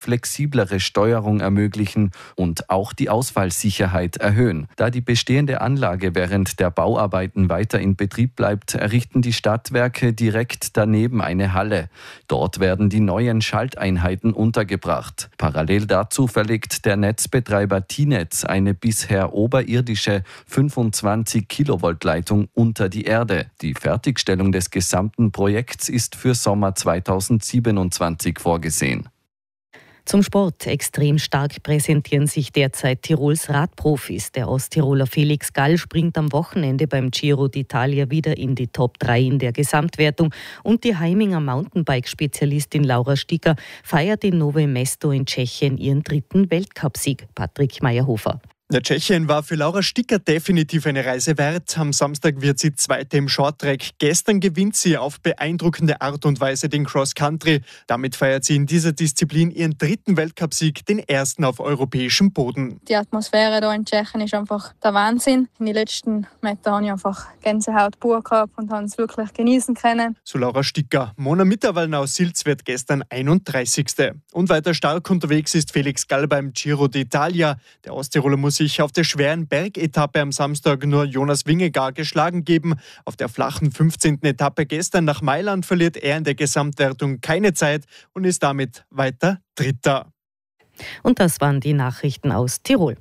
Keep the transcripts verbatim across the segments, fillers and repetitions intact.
flexiblere Steuerung ermöglichen und auch die Ausfallsicherheit erhöhen. Da die bestehende Anlage während der Bauarbeiten weiter in Betrieb bleibt, errichten die Stadtwerke direkt daneben eine Halle. Dort werden die neuen Schalteinheiten untergebracht. Parallel dazu verlegt der Netzbetreiber T-Netz eine bisher oberirdische fünfundzwanzig Kilovolt Leitung unter die Erde. Die Fertigstellung des gesamten Projekts ist für Sommer zweitausendsiebenundzwanzig vorgesehen. Zum Sport. Extrem stark präsentieren sich derzeit Tirols Radprofis. Der Osttiroler Felix Gall springt am Wochenende beim Giro d'Italia wieder in die Top drei in der Gesamtwertung. Und die Heiminger Mountainbike-Spezialistin Laura Sticker feiert in Nové Mesto in Tschechien ihren dritten Weltcupsieg. Patrick Meyerhofer. Der Tschechien war für Laura Sticker definitiv eine Reise wert. Am Samstag wird sie Zweite im Shorttrack. Gestern gewinnt sie auf beeindruckende Art und Weise den Cross Country. Damit feiert sie in dieser Disziplin ihren dritten Weltcupsieg, den ersten auf europäischem Boden. Die Atmosphäre hier in Tschechien ist einfach der Wahnsinn. In den letzten Metern habe ich einfach Gänsehaut pur gehabt und habe es wirklich genießen können. So Laura Sticker. Mona Mitterwallner aus Silz wird gestern einunddreißigste Und weiter stark unterwegs ist Felix Gall beim Giro d'Italia. Der Osttiroler muss sich auf der schweren Bergetappe am Samstag nur Jonas Vingegaard geschlagen geben. Auf der flachen fünfzehnten Etappe gestern nach Mailand verliert er in der Gesamtwertung keine Zeit und ist damit weiter Dritter. Und das waren die Nachrichten aus Tirol.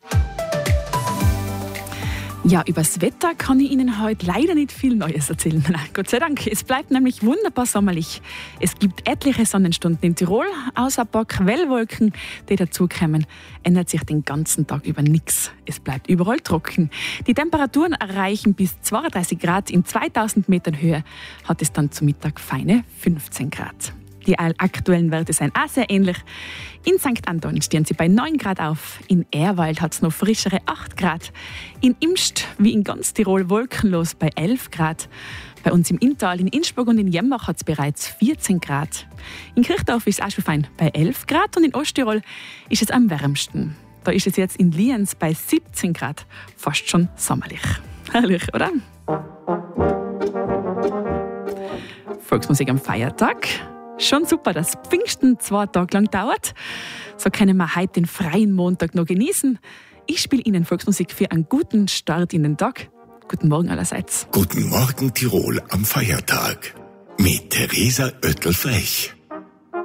Ja, übers Wetter kann ich Ihnen heute leider nicht viel Neues erzählen. Nein, Gott sei Dank. Es bleibt nämlich wunderbar sommerlich. Es gibt etliche Sonnenstunden in Tirol. Außer ein paar Quellwolken, die dazukommen, ändert sich den ganzen Tag über nichts. Es bleibt überall trocken. Die Temperaturen erreichen bis zweiunddreißig Grad. In zweitausend Metern Höhe hat es dann zu Mittag feine fünfzehn Grad. Die aktuellen Werte sind auch sehr ähnlich. In Sankt Anton stehen sie bei neun Grad auf. In Ehrwald hat es noch frischere acht Grad. In Imst, wie in ganz Tirol, wolkenlos bei elf Grad. Bei uns im Inntal, in Innsbruck und in Jembach hat es bereits vierzehn Grad. In Kirchdorf ist es auch schon fein bei elf Grad und in Osttirol ist es am wärmsten. Da ist es jetzt in Lienz bei siebzehn Grad. Fast schon sommerlich. Herrlich, oder? Volksmusik am Feiertag. Schon super, dass Pfingsten zwei Tage lang dauert. So können wir heute den freien Montag noch genießen. Ich spiele Ihnen Volksmusik für einen guten Start in den Tag. Guten Morgen allerseits. Guten Morgen Tirol am Feiertag mit Theresa Oettel-Frech.